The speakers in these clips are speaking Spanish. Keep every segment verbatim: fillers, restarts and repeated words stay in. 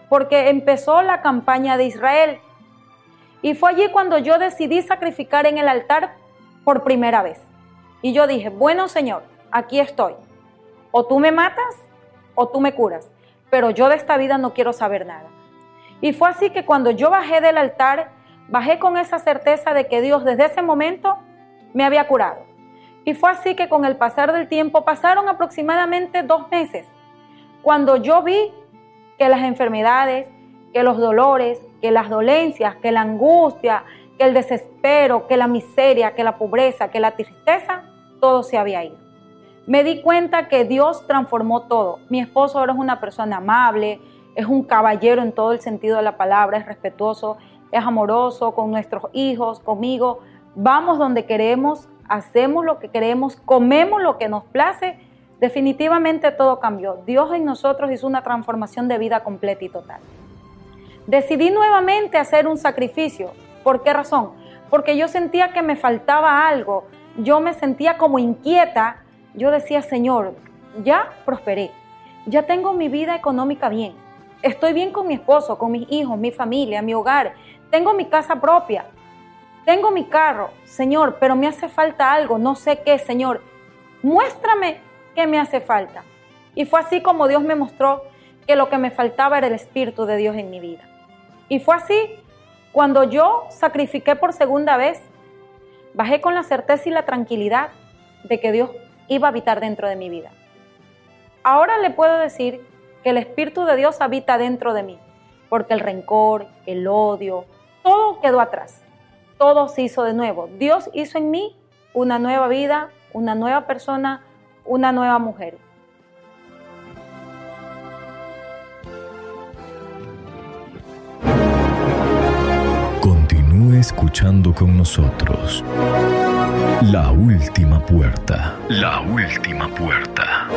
porque empezó la campaña de Israel. Y fue allí cuando yo decidí sacrificar en el altar por primera vez. Y yo dije, bueno, Señor, aquí estoy. O tú me matas o tú me curas, pero yo de esta vida no quiero saber nada. Y fue así que cuando yo bajé del altar, bajé con esa certeza de que Dios desde ese momento me había curado. Y fue así que con el pasar del tiempo, pasaron aproximadamente dos meses, cuando yo vi que las enfermedades, que los dolores, que las dolencias, que la angustia, que el desespero, que la miseria, que la pobreza, que la tristeza, todo se había ido. Me di cuenta que Dios transformó todo. Mi esposo ahora es una persona amable, es un caballero en todo el sentido de la palabra, es respetuoso, es amoroso con nuestros hijos, conmigo. Vamos donde queremos, hacemos lo que queremos, comemos lo que nos place. Definitivamente todo cambió. Dios en nosotros hizo una transformación de vida completa y total. Decidí nuevamente hacer un sacrificio. ¿Por qué razón? Porque yo sentía que me faltaba algo. Yo me sentía como inquieta. Yo decía, Señor, ya prosperé. Ya tengo mi vida económica bien. Estoy bien con mi esposo, con mis hijos, mi familia, mi hogar. Tengo mi casa propia. Tengo mi carro. Señor, pero me hace falta algo. No sé qué, Señor. Muéstrame qué me hace falta. Y fue así como Dios me mostró que lo que me faltaba era el Espíritu de Dios en mi vida. Y fue así cuando yo sacrifiqué por segunda vez, bajé con la certeza y la tranquilidad de que Dios iba a habitar dentro de mi vida. Ahora le puedo decir que el Espíritu de Dios habita dentro de mí, porque el rencor, el odio, todo quedó atrás. Todo se hizo de nuevo. Dios hizo en mí una nueva vida, una nueva persona, una nueva mujer. Continúe escuchando con nosotros. La última puerta. La última puerta.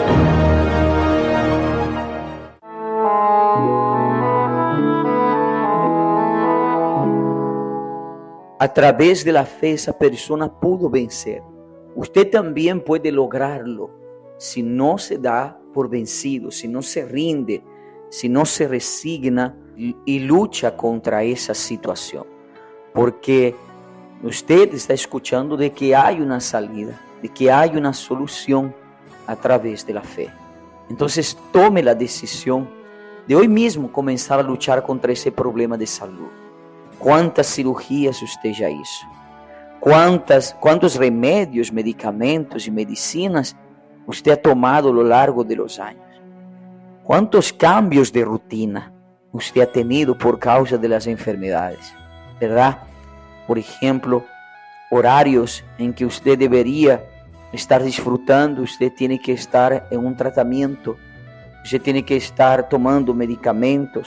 A través de la fe esa persona pudo vencer. Usted también puede lograrlo si no se da por vencido, si no se rinde, si no se resigna y, y lucha contra esa situación. Porque usted está escuchando de que hay una salida, de que hay una solución a través de la fe. Entonces tome la decisión de hoy mismo comenzar a luchar contra ese problema de salud. ¿Cuántas cirugías usted ya hizo? ¿Cuántas, cuántos remedios, medicamentos y medicinas usted ha tomado a lo largo de los años? ¿Cuántos cambios de rutina usted ha tenido por causa de las enfermedades? ¿Verdad? Por ejemplo, horarios en que usted debería estar disfrutando, usted tiene que estar en un tratamiento, usted tiene que estar tomando medicamentos,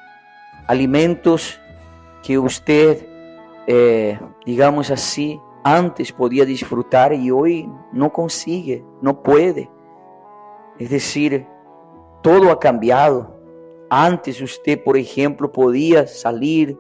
alimentos que usted, eh, digamos así, antes podía disfrutar y hoy no consigue, no puede. Es decir, todo ha cambiado. Antes usted, por ejemplo, podía salir,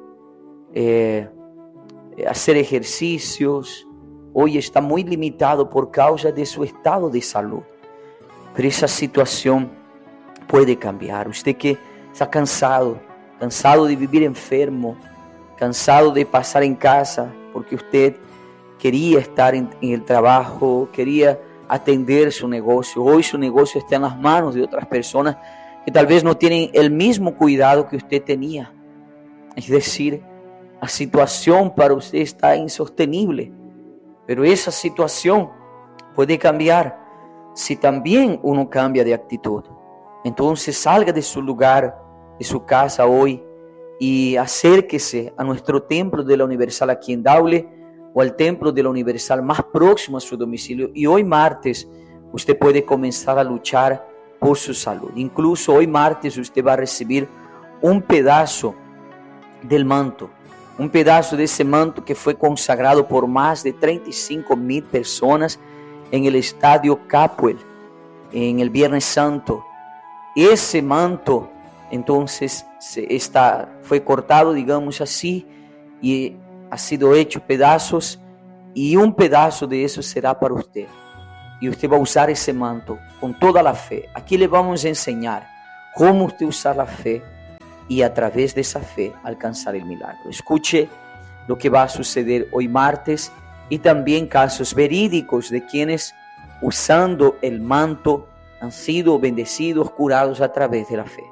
eh, hacer ejercicios. Hoy está muy limitado por causa de su estado de salud. Pero esa situación puede cambiar. Usted que está cansado, cansado de vivir enfermo, cansado de pasar en casa porque usted quería estar en, en el trabajo, quería atender su negocio. Hoy su negocio está en las manos de otras personas que tal vez no tienen el mismo cuidado que usted tenía. Es decir, la situación para usted está insostenible, pero esa situación puede cambiar si también uno cambia de actitud. Entonces salga de su lugar, de su casa hoy, y acérquese a nuestro templo de la Universal aquí en Daule o al templo de la Universal más próximo a su domicilio. Y hoy martes usted puede comenzar a luchar por su salud. Incluso hoy martes usted va a recibir un pedazo del manto, un pedazo de ese manto que fue consagrado por más de treinta y cinco mil personas en el estadio Capuel en el Viernes Santo. Ese manto entonces se está, fue cortado, digamos así, y ha sido hecho pedazos, y un pedazo de eso será para usted. Y usted va a usar ese manto con toda la fe. Aquí le vamos a enseñar cómo usted usar la fe y a través de esa fe alcanzar el milagro. Escuche lo que va a suceder hoy martes y también casos verídicos de quienes usando el manto han sido bendecidos, curados a través de la fe.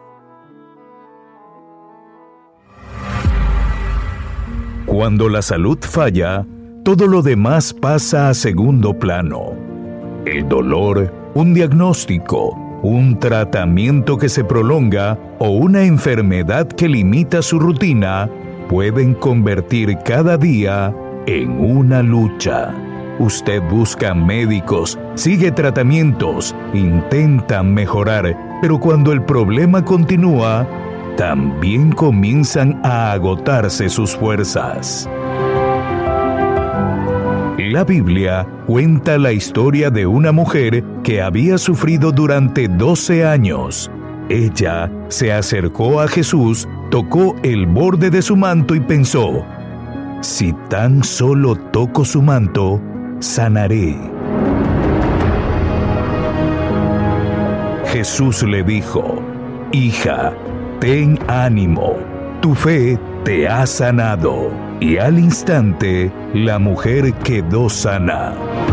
Cuando la salud falla, todo lo demás pasa a segundo plano. El dolor, un diagnóstico, un tratamiento que se prolonga o una enfermedad que limita su rutina pueden convertir cada día en una lucha. Usted busca médicos, sigue tratamientos, intenta mejorar, pero cuando el problema continúa, también comienzan a agotarse sus fuerzas. La Biblia cuenta la historia de una mujer que había sufrido durante doce años. Ella se acercó a Jesús, tocó el borde de su manto y pensó: si tan solo toco su manto, sanaré. Jesús le dijo: hija, ten ánimo, tu fe te ha sanado. Y al instante, la mujer quedó sana.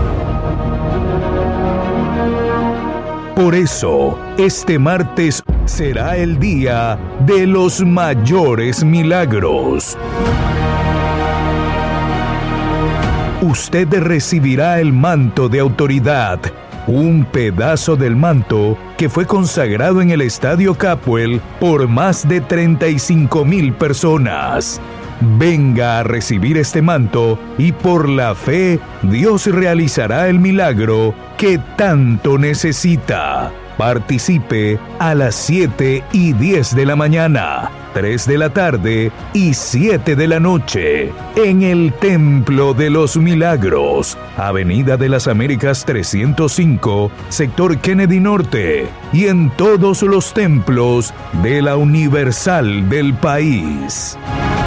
Por eso, este martes será el día de los mayores milagros. Usted recibirá el manto de autoridad, un pedazo del manto que fue consagrado en el Estadio Capuel por más de treinta y cinco mil personas. Venga a recibir este manto y por la fe Dios realizará el milagro que tanto necesita. Participe a las siete y diez de la mañana, tres de la tarde y siete de la noche en el Templo de los Milagros, Avenida de las Américas trescientos cinco, sector Kennedy Norte, y en todos los templos de la Universal del país.